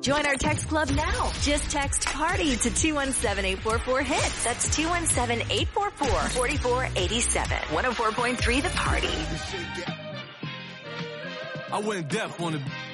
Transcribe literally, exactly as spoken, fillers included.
Join our text club now. Just text PARTY to two one seven, eight four four, HIT. That's two one seven, eight four four, four four eight seven. one oh four point three The Party. I went deaf on the...